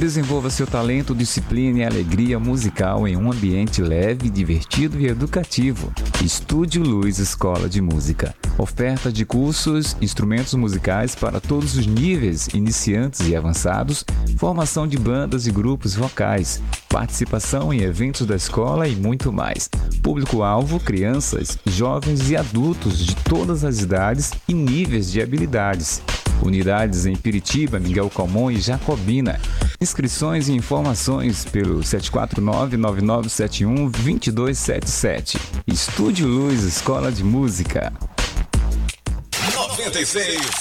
Desenvolva seu talento, disciplina e alegria musical em um ambiente leve, divertido e educativo. Estúdio Luz Escola de Música. Oferta de cursos, instrumentos musicais para todos os níveis, iniciantes e avançados, formação de bandas e grupos vocais, participação em eventos da escola e muito mais. Público-alvo, crianças, jovens e adultos de todas as idades e níveis de habilidades. Unidades em Piritiba, Miguel Calmon e Jacobina. Inscrições e informações pelo 749-9971-2277. Estúdio Luz Escola de Música. 96.9